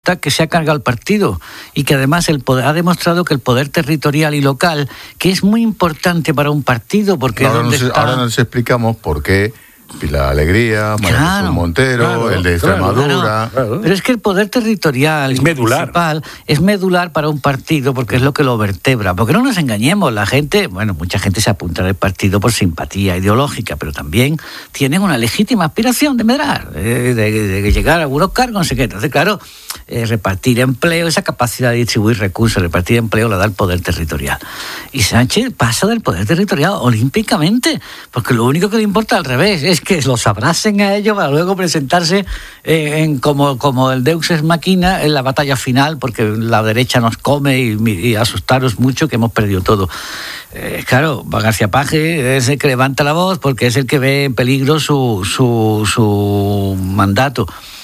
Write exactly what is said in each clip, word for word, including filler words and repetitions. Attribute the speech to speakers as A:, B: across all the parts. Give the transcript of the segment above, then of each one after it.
A: resulta que se ha cargado el partido y que además el poder, ha demostrado que el poder territorial y local, que es muy importante para un partido, porque
B: ahora,
A: es donde
B: nos,
A: está...
B: ahora nos explicamos por qué Pilar Alegría, María
A: Claro,
B: Jesús Montero,
A: claro,
B: el de
A: claro,
B: Extremadura...
A: claro. Pero es que el poder territorial
C: es medular.
A: es medular para un partido porque es lo que lo vertebra. Porque no nos engañemos, la gente, bueno, mucha gente se apunta al partido por simpatía ideológica, pero también tienen una legítima aspiración de medrar, de, de, de llegar a algunos cargos, no sé qué. Entonces, claro, eh, repartir empleo, esa capacidad de distribuir recursos, repartir empleo, la da el poder territorial. Y Sánchez pasa del poder territorial olímpicamente, porque lo único que le importa al revés es que los abracen a ellos para luego presentarse eh, en, como, como el Deus Ex Machina en la batalla final, porque la derecha nos come y, y asustaros mucho que hemos perdido todo. Eh, claro, García Paje es el que levanta la voz porque es el que ve en peligro su, su, su mandato.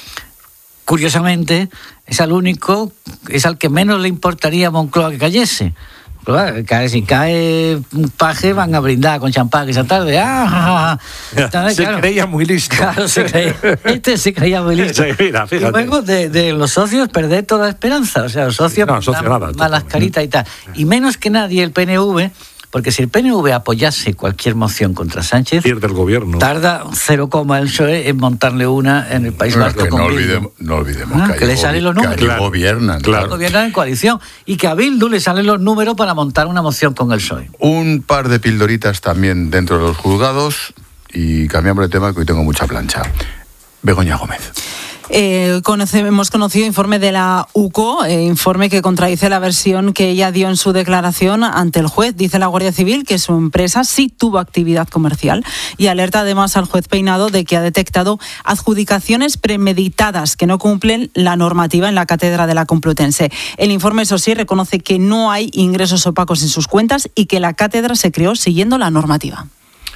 A: Curiosamente, es al único, es al que menos le importaría a Moncloa que cayese. Claro, si cae un Paje van a brindar con champán esa tarde. ¡Ah!
C: Claro, se
A: claro,
C: creía muy listo.
A: Claro, se creía, este se creía muy listo.
C: Sí, mira, fíjate.
A: Y luego de, de los socios perder toda esperanza. O sea, los socios
C: no, socio nada,
A: malas caritas y tal. Y menos que nadie el P N V, porque si el P N V apoyase cualquier moción contra Sánchez,
C: pierde el gobierno.
A: Tarda cero coma el P S O E en montarle una en el País
B: No,
A: Vasco.
B: que
A: con
B: no,
A: Bildu.
B: olvidemos, no olvidemos
A: Ah,
B: que,
A: que le salen los números.
B: Que
C: Claro,
B: gobiernan.
C: claro.
A: Gobiernan en coalición. Y que a Bildu le salen los números para montar una moción con el P S O E.
B: Un par de pildoritas también dentro de los juzgados y cambiamos de tema que hoy tengo mucha plancha. Begoña Gómez.
D: Eh, conoce, hemos conocido informe de la U C O, eh, informe que contradice la versión que ella dio en su declaración ante el juez. Dice la Guardia Civil que su empresa sí tuvo actividad comercial y alerta además al juez Peinado de que ha detectado adjudicaciones premeditadas que no cumplen la normativa en la Cátedra de la Complutense. El informe, eso sí, reconoce que no hay ingresos opacos en sus cuentas y que la cátedra se creó siguiendo la normativa.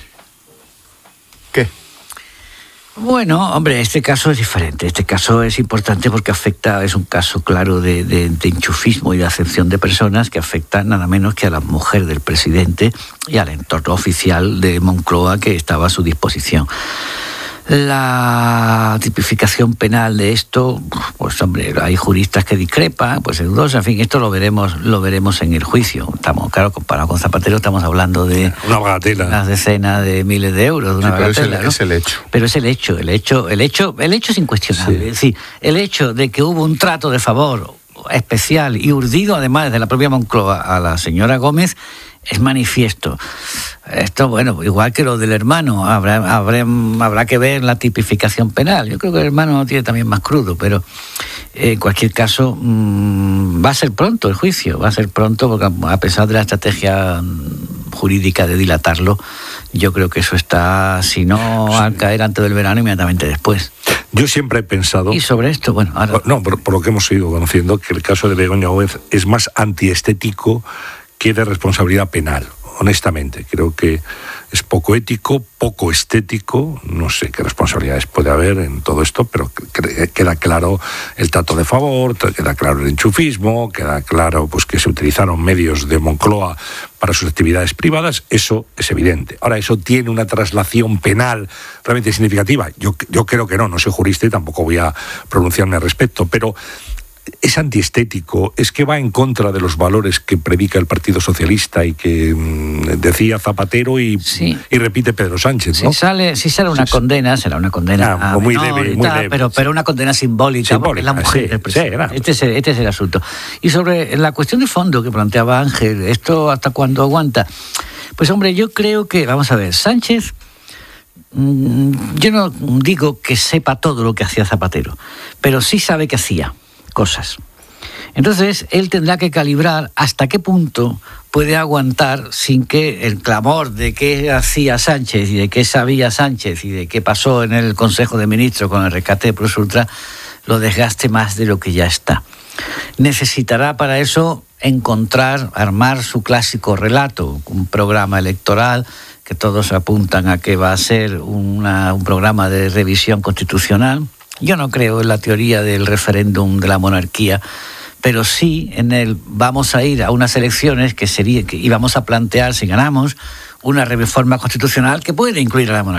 B: ¿Qué?
A: Bueno, hombre, este caso es diferente. Este caso es importante porque afecta, es un caso claro de, de, de enchufismo y de acepción de personas que afecta nada menos que a la mujer del presidente y al entorno oficial de Moncloa que estaba a su disposición. La tipificación penal de esto, pues hombre, hay juristas que discrepan, pues es dudosa, en fin, esto lo veremos, lo veremos en el juicio. Estamos, claro, comparado con Zapatero, estamos hablando de
C: una bagatela,
A: unas decenas de miles de euros, de una
B: sí,
A: bagatela,
B: pero es el,
A: ¿no?
B: es el hecho.
A: Pero es el hecho, el hecho, el hecho, el hecho es incuestionable. Sí. Es decir, el hecho de que hubo un trato de favor especial y urdido, además, desde la propia Moncloa a la señora Gómez, es manifiesto. Esto, bueno, igual que lo del hermano, habrá, habrá, habrá que ver la tipificación penal. Yo creo que el hermano lo tiene también más crudo, pero en cualquier caso mmm, va a ser pronto el juicio, va a ser pronto, porque a pesar de la estrategia jurídica de dilatarlo, yo creo que eso está, si no al caer antes del verano, inmediatamente después.
C: Yo siempre he pensado...
A: Y sobre esto, bueno... Ahora...
C: No, por, por lo que hemos ido conociendo, que el caso de Begoña Gómez es más antiestético que de responsabilidad penal, honestamente. Creo que es poco ético, poco estético, no sé qué responsabilidades puede haber en todo esto, pero queda claro el trato de favor, queda claro el enchufismo, queda claro pues que se utilizaron medios de Moncloa para sus actividades privadas, eso es evidente. Ahora, ¿eso tiene una traslación penal realmente significativa? Yo, yo creo que no, no soy jurista y tampoco voy a pronunciarme al respecto, pero es antiestético, es que va en contra de los valores que predica el Partido Socialista y que mmm, decía Zapatero y, sí. y repite Pedro Sánchez, ¿no?
A: Si sale, si sale una sí, condena, será una condena
C: ah, muy leve, muy
A: tal,
C: leve,
A: pero,
C: sí.
A: pero una condena simbólica, simbólica porque es la mujer
C: sí,
A: del presidente.
C: Sí, claro.
A: este, es el, este es el asunto. Y sobre la cuestión de fondo que planteaba Ángel, ¿esto hasta cuándo aguanta? Pues hombre, yo creo que, vamos a ver, Sánchez... Yo no digo que sepa todo lo que hacía Zapatero, pero sí sabe que hacía cosas. Entonces, él tendrá que calibrar hasta qué punto puede aguantar sin que el clamor de qué hacía Sánchez y de qué sabía Sánchez y de qué pasó en el Consejo de Ministros con el rescate de Plus Ultra lo desgaste más de lo que ya está. Necesitará para eso encontrar, armar su clásico relato, un programa electoral que todos apuntan a que va a ser una, un programa de revisión constitucional. Yo no creo en la teoría del referéndum de la monarquía, pero sí en el vamos a ir a unas elecciones que sería que íbamos a plantear, si ganamos, una reforma constitucional que puede incluir a la monarquía.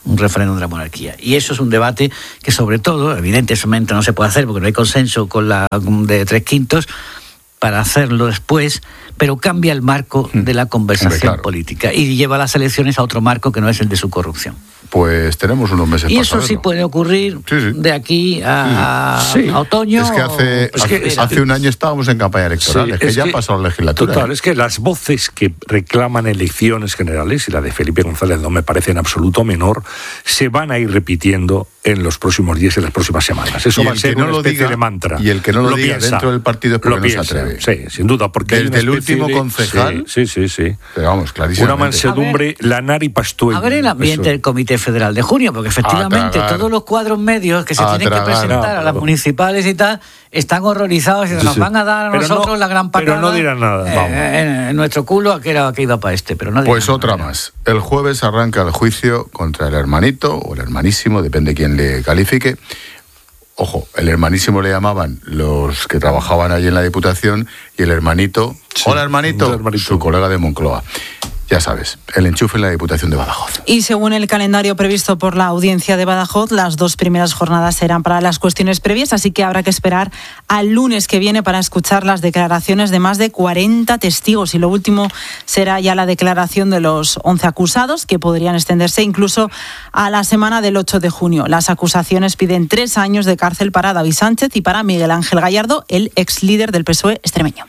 A: un referéndum de la monarquía. Y eso es un debate que, sobre todo, evidentemente no se puede hacer porque no hay consenso con la de tres quintos para hacerlo después, pero cambia el marco de la conversación Hombre, claro. política y lleva las elecciones a otro marco que no es el de su corrupción.
B: Pues tenemos unos meses
A: y
B: para
A: eso
B: saberlo.
A: sí puede ocurrir sí, sí. de aquí a,
B: sí.
A: a otoño.
B: Es que hace, es que hace, hace un año estábamos en campaña electoral, sí, es que es ya que, pasó la legislatura.
C: Total,
B: ¿eh?
C: es que las voces que reclaman elecciones generales, y la de Felipe González no me parece en absoluto menor, se van a ir repitiendo en los próximos días y en las próximas semanas. Eso va a ser
B: no
C: una especie
B: diga,
C: de mantra.
B: Y el que no lo, lo diga
C: piensa,
B: dentro del partido es porque no
C: piensa,
B: se atreve.
C: Sí, sin duda. Porque
B: desde el último
C: de,
B: concejal.
C: Sí, sí, sí. sí.
B: Pero vamos, clarísimamente.
C: Una mansedumbre lanar y pastueña.
A: A ver el ambiente del Comité Federal de Junio, porque efectivamente todos los cuadros medios que se tienen tragar, que presentar no, a las municipales y tal están horrorizados y sí, nos van a dar a nosotros no, la gran patada.
C: Pero no dirán nada.
A: Eh, en, en nuestro culo que era que iba para este, pero no.
B: Pues
A: nada,
B: otra
A: no
B: más. El jueves arranca el juicio contra el hermanito o el hermanísimo, depende quién le califique. Ojo, el hermanísimo le llamaban los que trabajaban allí en la Diputación y el hermanito, sí, hola hermanito, hermanito, su colega de Moncloa. Ya sabes, el enchufe en la Diputación de Badajoz.
D: Y según el calendario previsto por la Audiencia de Badajoz, las dos primeras jornadas serán para las cuestiones previas, así que habrá que esperar al lunes que viene para escuchar las declaraciones de más de cuarenta testigos. Y lo último será ya la declaración de los once acusados, que podrían extenderse incluso a la semana del ocho de junio. Las acusaciones piden tres años de cárcel para David Sánchez y para Miguel Ángel Gallardo, el ex líder del P S O E extremeño.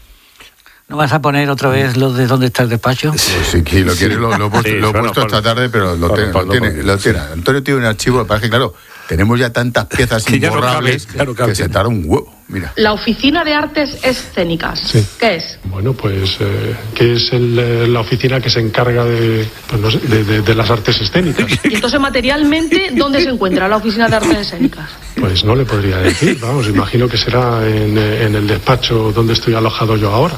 A: ¿No vas a poner otra vez lo de dónde está el despacho?
B: Pues sí, sí, lo quieres, lo, lo he puesto, sí, lo he bueno, puesto esta tarde, pero lo, tiene, lo tiene. Lo tiene. Antonio tiene un archivo, para que claro, tenemos ya tantas piezas imborrables que, no que se tarda un huevo. Mira.
E: La Oficina de Artes Escénicas, sí. ¿Qué es?
F: Bueno, pues eh, que es el, la oficina que se encarga de, pues no sé, de, de, de las artes escénicas.
E: Y entonces, materialmente, ¿dóní se encuentra la Oficina de Artes Escénicas?
F: Pues no le podría decir, vamos, imagino que será en, en el despacho donde estoy alojado yo ahora.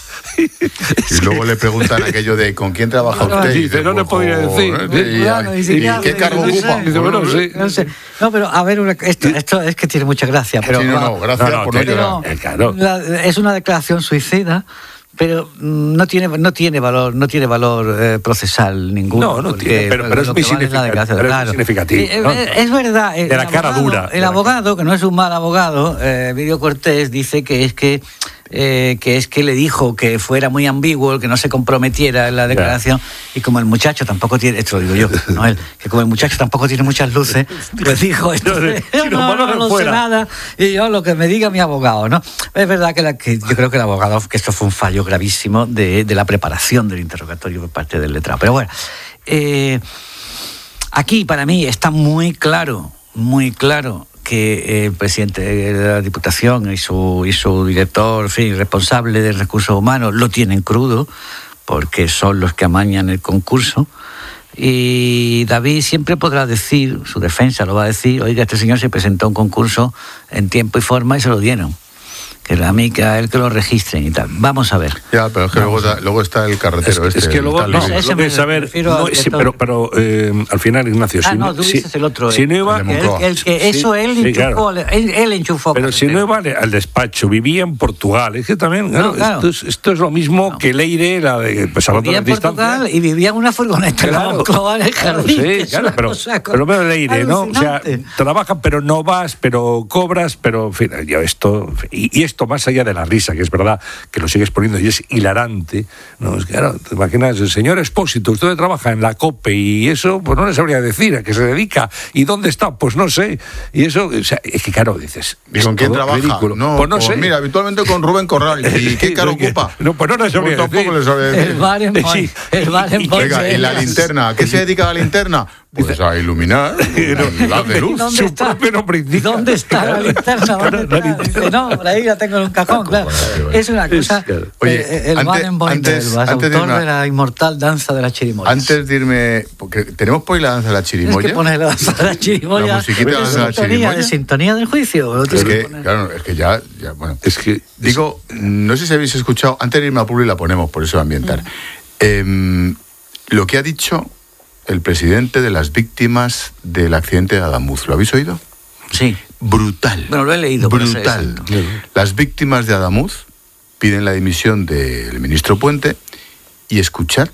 B: Y luego le preguntan aquello de ¿con quién trabaja
C: no,
B: usted?
C: Sí, dice, no le podría decir.
B: ¿Y,
A: bueno,
B: y, y, ¿Y qué cargo ocupa?
C: Dice, bueno, sí.
A: No sé. No, pero a ver, esto, esto es que tiene mucha gracia. Pero,
B: sí, no, no, gracias no, no, por no llorar.
A: Claro. La, es una declaración suicida, pero no tiene no tiene valor no tiene valor eh, procesal ninguno.
C: No, no tiene, pero, pero es muy significativo. Claro. significativo
A: eh,
C: ¿no?
A: es, es verdad.
C: De la cara
A: abogado,
C: dura.
A: El abogado, que no es un mal abogado, eh, Emilio Cortés, dice que es que Eh, que es que le dijo que fuera muy ambiguo, que no se comprometiera en la declaración, yeah. y como el muchacho tampoco tiene, esto lo digo yo, no él, que como el muchacho tampoco tiene muchas luces, pues dijo, esto, no, no, no, no, no sé nada, y yo lo que me diga mi abogado, ¿no? Es verdad que, la, que yo creo que el abogado, que esto fue un fallo gravísimo de, de la preparación del interrogatorio por parte del letrado. Pero bueno, eh, aquí para mí está muy claro, muy claro, que el presidente de la Diputación y su, y su director, en fin, responsable de recursos humanos, lo tienen crudo, porque son los que amañan el concurso. Y David siempre podrá decir, su defensa lo va a decir, oiga, este señor se presentó a un concurso en tiempo y forma y se lo dieron. Que la amiga, él que lo registren y tal. Vamos a ver.
B: Ya, pero es que luego, da, luego está el carretero
C: es,
B: este.
C: Es que luego, no, lo que es saber, no, sí, pero, pero eh, al final, Ignacio,
A: ah,
C: si
A: no, tú
C: si,
A: dices el otro.
C: Si no iba,
A: el, el, el que sí, eso él sí, enchufó, claro. él, él enchufó.
C: Pero si no iba al despacho, vivía en Portugal, es que también, claro, no, claro. Esto, es, esto es lo mismo no. que Leire, la de pues,
A: vivía en Portugal y vivía en una furgoneta
C: claro,
A: en el jardín.
C: Sí, claro, pero, pero menos Leire, ¿no? O sea, trabajas, pero no vas, pero cobras, pero en fin, yo esto, y, y esto más allá de la risa, que es verdad que lo sigues poniendo y es hilarante, ¿no? Es que, claro, te imaginas, el señor Expósito, usted trabaja en la COPE y eso, pues no le sabría decir a qué se dedica y dónde está, pues no sé. Y eso, o sea, es que claro, dices...
B: ¿Y con quién trabaja?
C: Ridículo.
B: No,
C: pues no
B: pues
C: sé.
B: Mira, habitualmente con Rubén Corral. ¿Y qué cargo ocupa?
C: No, pues no le sabría
B: pues
C: decir.
B: Tampoco le sabría decir.
A: El bar en Boy. Sí. El bar en Boy.
B: Oiga, ¿y la linterna? ¿A qué se dedica la linterna? Pues a iluminar, la de luz.
C: Su está? propio nombre indica.
A: ¿Dónde está la linterna? ¿Dónde está? No, por ahí la tengo en un cajón, claro. Es una cosa...
B: Oye,
A: eh, el Baden-Boy, el autor de la inmortal danza de la chirimoya.
B: Antes de irme... Porque tenemos por ahí la danza de la chirimoya.
A: Tienes que poner la danza de la chirimoya.
B: La musiquita de la danza de la chirimoya.
A: De sintonía del juicio.
B: Es que, que claro, es que ya, ya... Bueno, es que... Digo, no sé si habéis escuchado... Antes de irme a Publi la ponemos, por eso va a ambientar. Mm. Eh, lo que ha dicho... el presidente de las víctimas del accidente de Adamuz. ¿Lo habéis oído?
A: Sí.
B: Brutal.
A: Bueno, lo he leído.
B: Brutal. Las víctimas de Adamuz piden la dimisión del ministro Puente y escuchar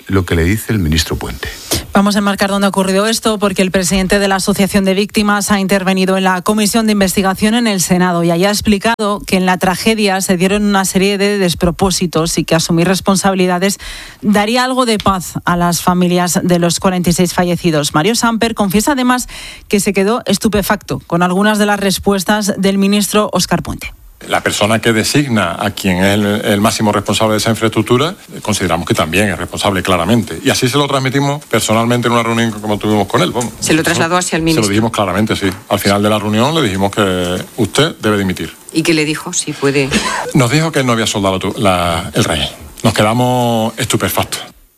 B: lo que le dice el ministro Puente.
D: Vamos a enmarcar dónde ha ocurrido esto, porque el presidente de la Asociación de Víctimas ha intervenido en la comisión de investigación en el Senado y allá ha explicado que en la tragedia se dieron una serie de despropósitos y que asumir responsabilidades daría algo de paz a las familias de los cuarenta y seis fallecidos. Mario Samper confiesa además que se quedó estupefacto con algunas de las respuestas del ministro Óscar Puente.
G: La persona que designa a quien es el, el máximo responsable de esa infraestructura, consideramos que también es responsable claramente. Y así se lo transmitimos personalmente en una reunión como tuvimos con él. Vamos.
H: ¿Se lo trasladó hacia el ministro?
G: Se lo dijimos claramente, sí. Al final de la reunión le dijimos que usted debe dimitir.
H: ¿Y qué le dijo? Si puede...
G: Nos dijo que no había soldado tu, la, el rey. Nos quedamos estupefactos.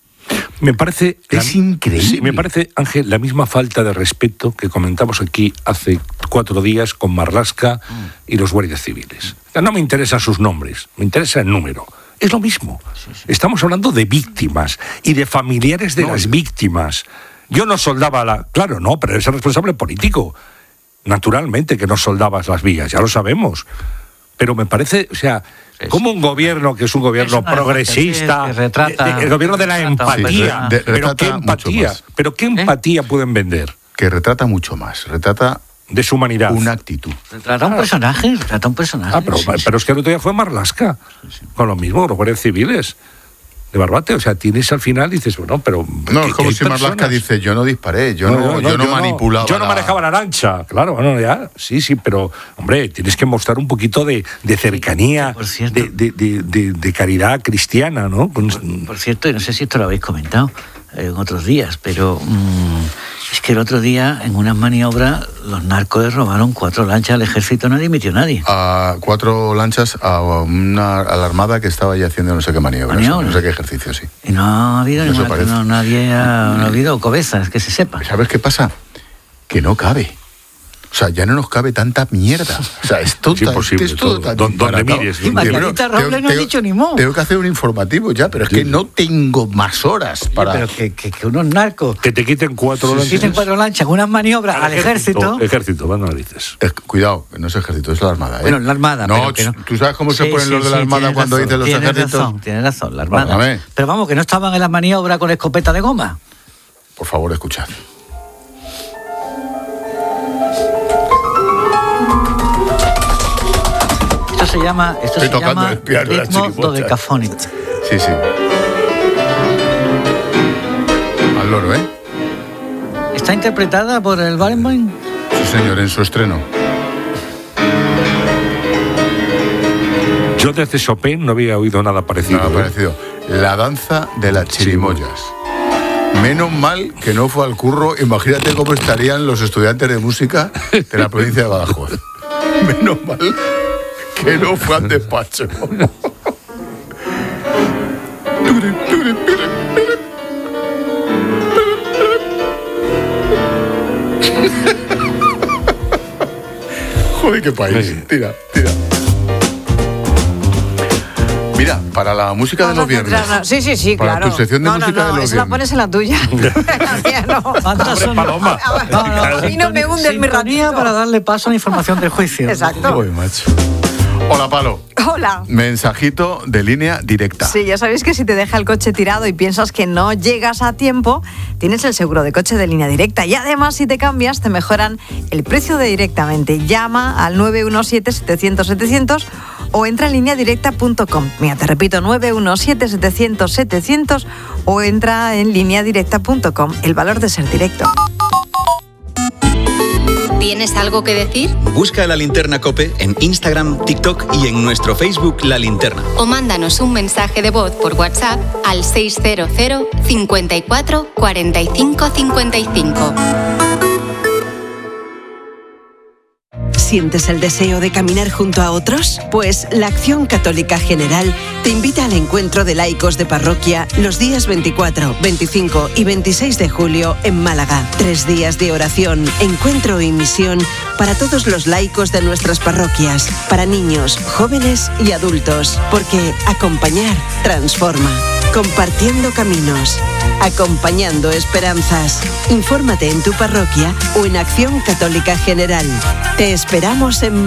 C: Me parece...
B: Es
C: la,
B: increíble.
C: Sí, me parece, Ángel, la misma falta de respeto que comentamos aquí hace cuatro días con Marlaska y los guardias civiles. No me interesan sus nombres, me interesa el número. Es lo mismo. Sí, sí. Estamos hablando de víctimas y de familiares de no, las víctimas. Yo no soldaba la... Claro, no, pero eres el responsable político. Naturalmente que no soldabas las vías, ya lo sabemos. Pero me parece, o sea... Como un gobierno que es un gobierno es progresista, que retrata, de, de, el gobierno de la empatía,
B: de, de,
C: pero qué empatía, pero qué empatía ¿Eh? pueden vender.
B: Que retrata mucho más, retrata
C: de su humanidad,
B: una actitud.
A: Retrata un personaje, retrata un personaje.
C: Ah, pero, sí, pero es que el otro día fue Marlaska, sí, sí. con lo mismo, los guardias civiles. De Barbate, o sea, tienes al final y dices, bueno, pero...
B: No, es como si Marlaska dice, yo no disparé, yo no, no, no, yo no yo manipulaba...
C: Yo no manejaba la lancha, claro, bueno, ya, sí, sí, pero, hombre, tienes que mostrar un poquito de, de cercanía, sí, de, de, de, de, de caridad cristiana, ¿no?
A: Por, por cierto, y no sé si esto lo habéis comentado eh, en otros días, pero mmm, es que el otro día, en unas maniobras, los narcos les robaron cuatro lanchas al ejército, no dimitió nadie.
B: A cuatro lanchas a, una, a la armada que estaba ya haciendo no sé qué maniobras, ¿Maniobra? no sé qué ejercicio, sí.
A: Y no ha habido ninguna, no, nadie ha, no ha habido cobezas, que se sepa.
B: ¿Sabes qué pasa? Que no cabe. O sea, ya no nos cabe tanta mierda. O sea, es todo,
C: es imposible,
B: es todo, todo
C: tan donde mires.
A: Y Margarita Robles no ha dicho ni mo.
B: Tengo que hacer un informativo ya, pero es que no tengo más horas para...
A: Oye, pero que, que, que unos narcos...
C: Que te quiten cuatro sí, lanchas.
A: quiten cuatro lanchas, unas maniobras al, al ejército.
C: Ejército, ejército van narices.
B: Es, cuidado, no es ejército, es la armada, ¿eh?
A: Bueno, la armada,
B: no,
A: pero que no.
B: ¿Tú sabes cómo sí, se ponen sí, los de la armada sí, cuando razón, dicen los
A: tienes
B: ejércitos?
A: Tienes razón, tienes razón, la armada.
B: Bueno,
A: pero vamos, que no estaban en la maniobra con escopeta de goma.
B: Por favor, escuchad.
A: Esto se llama, esto
B: Estoy
A: se llama
B: el piano,
A: ritmo dodecafónico.
B: Sí, sí. Al loro, ¿eh?
A: ¿Está interpretada por el Barenboim?
B: Sí, señor, en su estreno.
C: Yo desde Chopin no había oído nada parecido.
B: Nada parecido. La danza de las chirimoyas. Menos mal que no fue al curro. Imagínate cómo estarían los estudiantes de música de la provincia de Badajoz. Menos mal que no fue al despacho. Joder, qué país. Sí. Tira, tira. Mira, para la música de los viernes.
H: Sí, sí, sí,
B: para
H: claro.
B: tu sección de
H: no,
B: música
H: no, no,
B: de los
H: eso
B: viernes.
H: la pones en la tuya.
C: Hombre, Paloma.
H: No, no, a mí no me hunde mi ratito.
A: Para darle paso a la información del juicio.
H: Exacto.
B: Uy, macho. Hola, Palo.
H: Hola.
B: Mensajito de línea directa.
H: Sí, ya sabéis que si te deja el coche tirado y piensas que no llegas a tiempo, tienes el seguro de coche de línea directa. Y además, si te cambias, te mejoran el precio de directamente. Llama al nueve uno siete, setecientos, setecientos o entra en línea directa punto com. Mira, te repito, nueve uno siete, setecientos, setecientos o entra en línea directa punto com. El valor de ser directo.
I: ¿Tienes algo que decir?
J: Busca La Linterna COPE en Instagram, TikTok y en nuestro Facebook La Linterna.
I: O mándanos un mensaje de voz por WhatsApp al seis cero cero, cincuenta y cuatro, cuarenta y cinco, cincuenta y cinco.
K: ¿Sientes el deseo de caminar junto a otros? Pues la Acción Católica General te invita al encuentro de laicos de parroquia los días veinticuatro, veinticinco y veintiséis de julio en Málaga. Tres días de oración, encuentro y misión para todos los laicos de nuestras parroquias, para niños, jóvenes y adultos, porque acompañar transforma. Compartiendo caminos, acompañando esperanzas. Infórmate en tu parroquia o en Acción Católica General. Te esperamos en